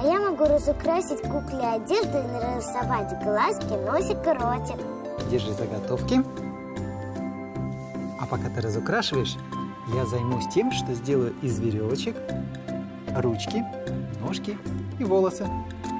я могу разукрасить кукле одежду и нарисовать глазки, носик и ротик. Держи заготовки. А пока ты разукрашиваешь, я займусь тем, что сделаю из веревочек ручки, ножки и волосы.